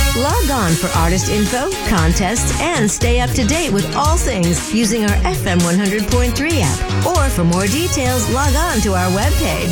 Log on for artist info, contests, and stay up to date with all things using our FM 100.3 app. Or for more details, log on to our webpage.